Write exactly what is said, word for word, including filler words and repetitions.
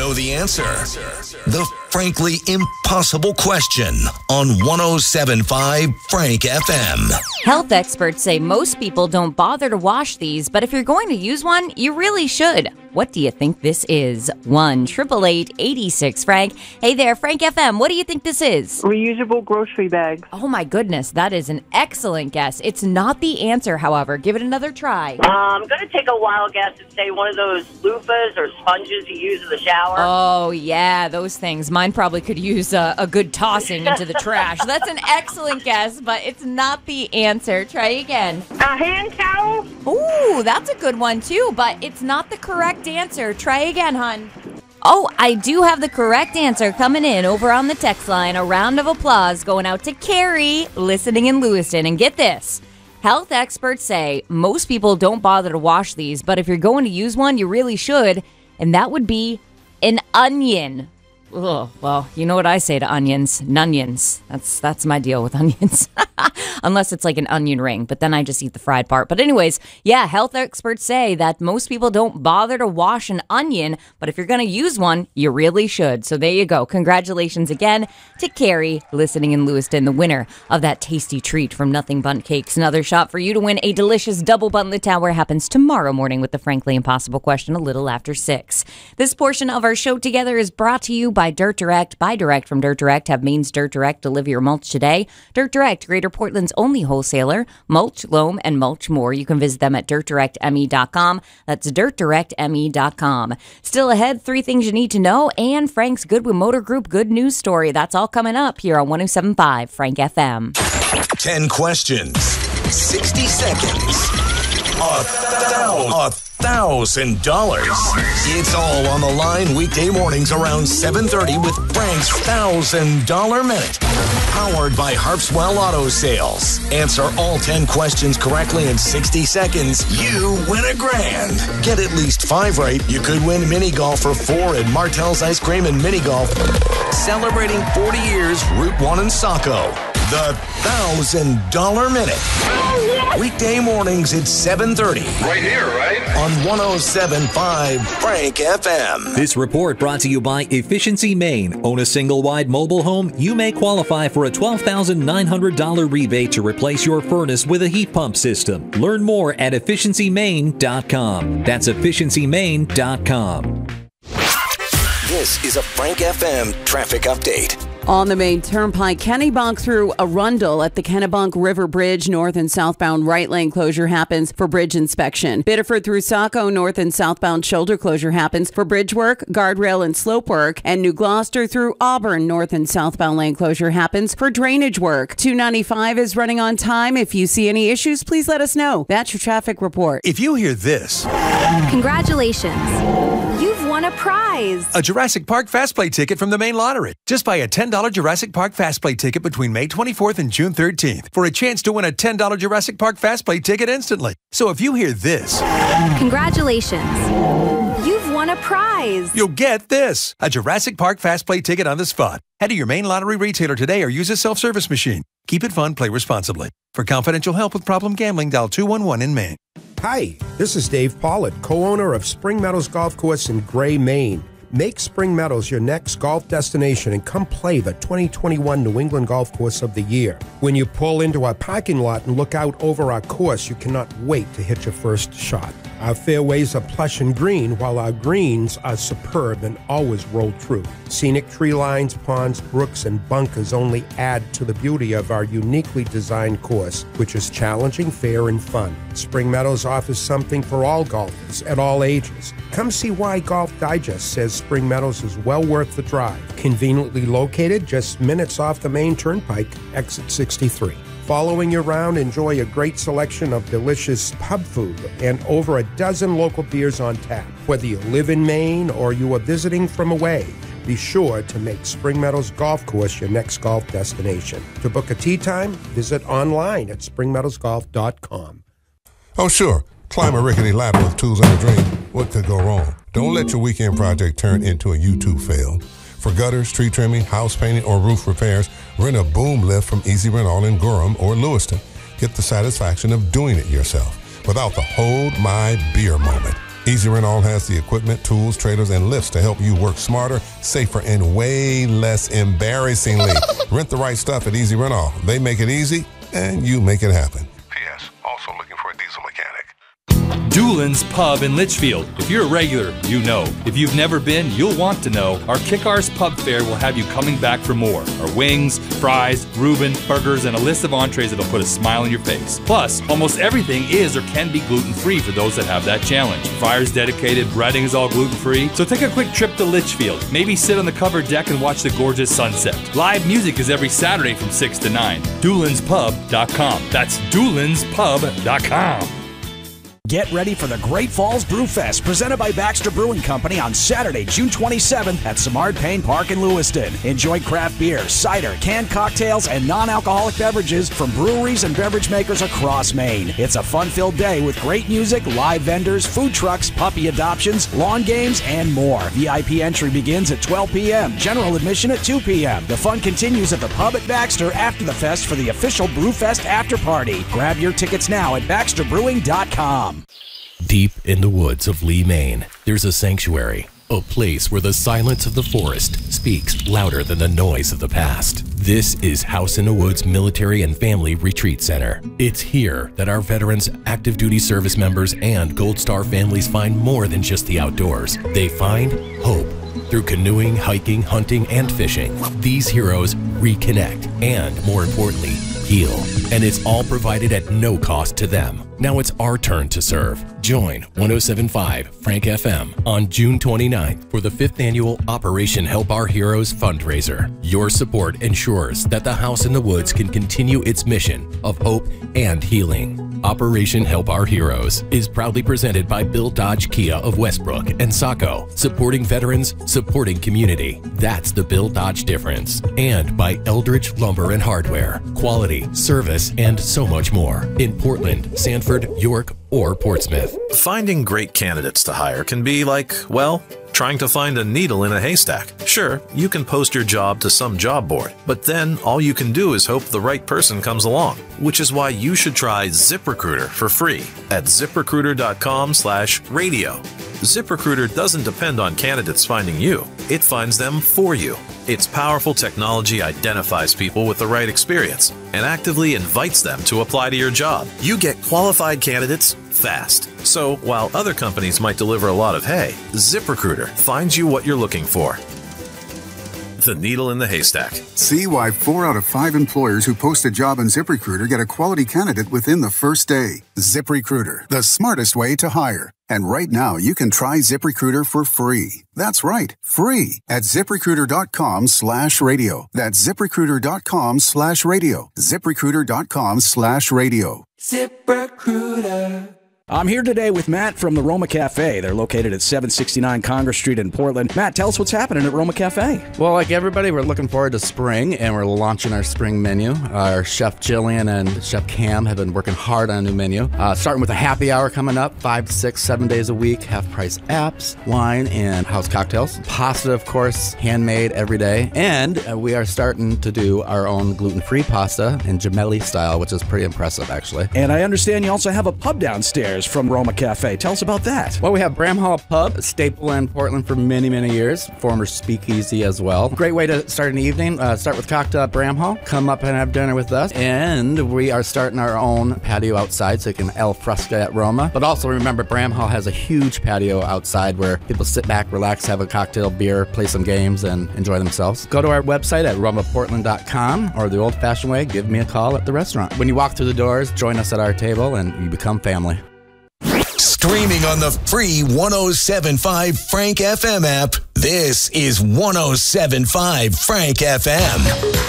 know the answer? The frankly impossible question on one oh seven point five Frank F M. Health experts say most people don't bother to wash these, but if you're going to use one, you really should. What do you think this is? one eight eight eight, eight six, Frank. Hey there, Frank F M. What do you think this is? Reusable grocery bags. Oh my goodness, that is an excellent guess. It's not the answer, however. Give it another try. Uh, I'm going to take a wild guess and say one of those loofahs or sponges you use in the shower. Oh, yeah, those things. Mine probably could use a, a good tossing into the trash. That's an excellent guess, but it's not the answer. Try again. A hand towel? Ooh, that's a good one, too, but it's not the correct answer. Try again, hon. Oh, I do have the correct answer coming in over on the text line. A round of applause going out to Carrie, listening in Lewiston. And get this. Health experts say most people don't bother to wash these, but if you're going to use one, you really should. And that would be an onion. Ugh, well, you know what I say to onions? Nunions. That's that's my deal with onions. Unless it's like an onion ring, but then I just eat the fried part. But anyways, yeah, health experts say that most people don't bother to wash an onion, but if you're going to use one, you really should. So there you go. Congratulations again to Carrie, listening in Lewiston, the winner of that tasty treat from Nothing Bundt Cakes. Another shot for you to win a delicious double Buntlet Tower happens tomorrow morning with the Frankly Impossible question a little after six. This portion of our show together is brought to you by Dirt Direct. Buy direct from Dirt Direct. Have Maine's Dirt Direct deliver your mulch today. Dirt Direct, Greater Portland's only wholesaler. Mulch, loam, and mulch more. You can visit them at dirt direct m e dot com. That's dirt direct m e dot com. Still ahead, three things you need to know, and Frank's Goodwin Motor Group good news story. That's all coming up here on one oh seven point five Frank F M. ten questions, sixty seconds, a thousand, a thousand dollars. It's all on the line weekday mornings around seven thirty with Frank's Thousand Dollar Minute. Powered by Harpswell Auto Sales. Answer all ten questions correctly in sixty seconds. You win a grand. Get at least five right. You could win mini golf for four at Martell's Ice Cream and Mini Golf. Celebrating forty years, Route one in Saco. The Thousand Dollar Minute. Weekday mornings at seven thirty. Right here, right? On one oh seven point five Frank F M. This report brought to you by Efficiency Maine. Own a single-wide mobile home? You may qualify for a twelve thousand nine hundred dollars rebate to replace your furnace with a heat pump system. Learn more at efficiency maine dot com. That's efficiency maine dot com. This is a Frank F M traffic update. On the main turnpike, Kennebunk through Arundel at the Kennebunk River Bridge, north and southbound right lane closure happens for bridge inspection. Biddeford through Saco, north and southbound shoulder closure happens for bridge work, guardrail and slope work. And New Gloucester through Auburn, north and southbound lane closure happens for drainage work. two ninety-five is running on time. If you see any issues, please let us know. That's your traffic report. If you hear this... Congratulations. You've won a prize. A Jurassic Park Fast Play ticket from the Maine Lottery. Just buy a ten dollars Jurassic Park Fast Play ticket between May twenty-fourth and June thirteenth for a chance to win a ten dollars Jurassic Park Fast Play ticket instantly. So if you hear this... Congratulations. You've won a prize. You'll get this. A Jurassic Park Fast Play ticket on the spot. Head to your Maine Lottery retailer today or use a self-service machine. Keep it fun, play responsibly. For confidential help with problem gambling, dial two one one in Maine. Hi, this is Dave Pollard, co-owner of Spring Meadows Golf Course in Gray, Maine. Make Spring Meadows your next golf destination and come play the twenty twenty-one New England Golf Course of the Year. When you pull into our parking lot and look out over our course, you cannot wait to hit your first shot. Our fairways are plush and green, while our greens are superb and always roll true. Scenic tree lines, ponds, brooks, and bunkers only add to the beauty of our uniquely designed course, which is challenging, fair, and fun. Spring Meadows offers something for all golfers at all ages. Come see why Golf Digest says Spring Meadows is well worth the drive. Conveniently located just minutes off the main turnpike, exit sixty-three. Following you around, enjoy a great selection of delicious pub food and over a dozen local beers on tap. Whether you live in Maine or you are visiting from away, be sure to make Spring Meadows Golf Course your next golf destination. To book a tee time, visit online at spring meadows golf dot com. Oh, sure. Climb a rickety ladder with tools and a dream. What could go wrong? Don't let your weekend project turn into a YouTube fail. For gutters, tree trimming, house painting, or roof repairs, rent a boom lift from Easy Rent All in Gorham or Lewiston. Get the satisfaction of doing it yourself without the hold my beer moment. Easy Rent All has the equipment, tools, trailers, and lifts to help you work smarter, safer, and way less embarrassingly. Rent the right stuff at Easy Rent All. They make it easy, and you make it happen. P S. Also looking for a diesel mechanic. Doolin's Pub in Litchfield. If you're a regular, you know. If you've never been, you'll want to know. Our Kick-Arse Pub Fare will have you coming back for more. Our wings, fries, Reuben, burgers, and a list of entrees that'll put a smile on your face. Plus, almost everything is or can be gluten-free for those that have that challenge. Fryer's dedicated, breading is all gluten-free. So take a quick trip to Litchfield. Maybe sit on the covered deck and watch the gorgeous sunset. Live music is every Saturday from six to nine. Doolins Pub dot com. That's Doolins Pub dot com. Get ready for the Great Falls Brew Fest, presented by Baxter Brewing Company on Saturday, June twenty-seventh at Simard Payne Park in Lewiston. Enjoy craft beer, cider, canned cocktails, and non-alcoholic beverages from breweries and beverage makers across Maine. It's a fun-filled day with great music, live vendors, food trucks, puppy adoptions, lawn games, and more. V I P entry begins at twelve p.m., general admission at two p.m. The fun continues at the pub at Baxter after the fest for the official Brewfest after party. Grab your tickets now at baxter brewing dot com. Deep in the woods of Lee, Maine, there's a sanctuary, a place where the silence of the forest speaks louder than the noise of the past. This is House in the Woods Military and Family Retreat Center. It's here that our veterans, active duty service members, and Gold Star families find more than just the outdoors. They find hope. Through canoeing, hiking, hunting, and fishing, these heroes reconnect and, more importantly, heal. And it's all provided at no cost to them. Now it's our turn to serve. Join one oh seven point five Frank F M on June twenty-ninth for the fifth annual Operation Help Our Heroes fundraiser. Your support ensures that the House in the Woods can continue its mission of hope and healing. Operation Help Our Heroes is proudly presented by Bill Dodge Kia of Westbrook and Saco, supporting veterans, supporting community. That's the Bill Dodge difference. And by Eldridge Lumber and Hardware, quality, service, and so much more in Portland, Sanford, York, or Portsmouth. Finding great candidates to hire can be like, well, trying to find a needle in a haystack. Sure, you can post your job to some job board, but then all you can do is hope the right person comes along, which is why you should try ZipRecruiter for free at ZipRecruiter.com slash radio. ZipRecruiter doesn't depend on candidates finding you. It finds them for you. Its powerful technology identifies people with the right experience and actively invites them to apply to your job. You get qualified candidates fast. So while other companies might deliver a lot of hay, ZipRecruiter finds you what you're looking for. The needle in the haystack. See why four out of five employers who post a job on ZipRecruiter get a quality candidate within the first day. ZipRecruiter, the smartest way to hire. And right now, you can try ZipRecruiter for free. That's right, free at ZipRecruiter.com slash radio. That's ZipRecruiter.com slash radio. ZipRecruiter.com slash radio. ZipRecruiter. I'm here today with Matt from the Roma Cafe. They're located at seven sixty-nine Congress Street in Portland. Matt, tell us what's happening at Roma Cafe. Well, like everybody, we're looking forward to spring, and we're launching our spring menu. Our Chef Jillian and Chef Cam have been working hard on a new menu. Uh, starting with a happy hour coming up, five to six, seven days a week, half-price apps, wine, and house cocktails. Pasta, of course, handmade every day. And uh, we are starting to do our own gluten-free pasta in gemelli style, which is pretty impressive, actually. And I understand you also have a pub downstairs from Roma Cafe. Tell us about that. Well, we have Bramhall Pub, a staple in Portland for many, many years. Former speakeasy as well. Great way to start an evening. Uh, start with cocktail at Bramhall. Come up and have dinner with us. And we are starting our own patio outside, so you can al fresco at Roma. But also remember, Bramhall has a huge patio outside where people sit back, relax, have a cocktail, beer, play some games, and enjoy themselves. Go to our website at roma portland dot com, or the old-fashioned way, give me a call at the restaurant. When you walk through the doors, join us at our table, and you become family. Streaming on the free one oh seven point five Frank F M app, this is one oh seven point five Frank F M.